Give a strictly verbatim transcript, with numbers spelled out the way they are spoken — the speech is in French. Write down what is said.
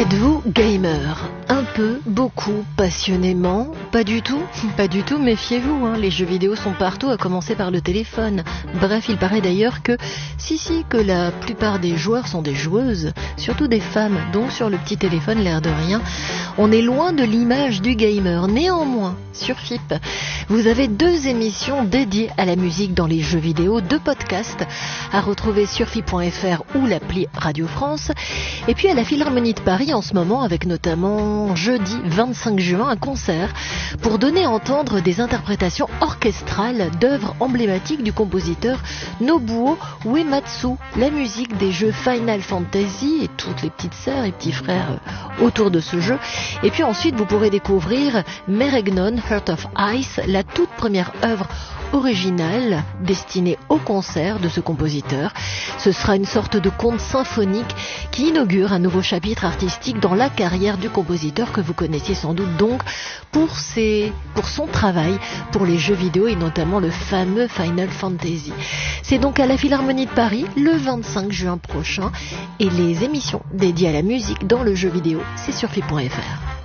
Êtes-vous gamer? Un peu, beaucoup, passionnément? Pas du tout? Pas du tout, méfiez-vous, hein, les jeux vidéo sont partout, à commencer par le téléphone. Bref, il paraît d'ailleurs que, si si, que la plupart des joueurs sont des joueuses, surtout des femmes, donc sur le petit téléphone, l'air de rien, on est loin de l'image du gamer. Néanmoins, sur F I P, vous avez deux émissions dédiées à la musique dans les jeux vidéo, deux podcasts à retrouver sur F I P point F R ou l'appli Radio France, et puis à la Philharmonie de Paris en ce moment, avec notamment jeudi vingt-cinq juin un concert pour donner à entendre des interprétations orchestrales d'œuvres emblématiques du compositeur Nobuo Uematsu, la musique des jeux Final Fantasy et toutes les petites sœurs et petits frères autour de ce jeu. Et puis ensuite vous pourrez découvrir Meregnon Heart of Ice, la toute première œuvre originale destinée au concert de ce compositeur. Ce sera une sorte de conte symphonique qui inaugure un nouveau chapitre artistique dans la carrière du compositeur que vous connaissiez sans doute donc pour, ses, pour son travail pour les jeux vidéo et notamment le fameux Final Fantasy. C'est donc à la Philharmonie de Paris le vingt-cinq juin prochain et les émissions dédiées à la musique dans le jeu vidéo, c'est sur F I P point F R.